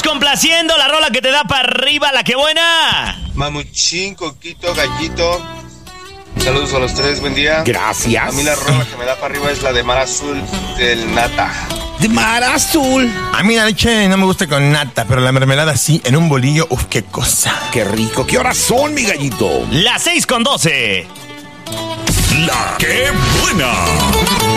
complaciendo la rola que te da para arriba, la que buena. Mamuchín, Coquito, Gallito. Saludos a los tres, buen día. Gracias. A mí la rola que me da para arriba es la de Mar Azul del Nata. De Mar Azul. A mí la leche no me gusta con nata, pero la mermelada sí, en un bolillo, uf, qué cosa. Qué rico. ¿Qué horas son, mi gallito? Las 6:12. La que buena.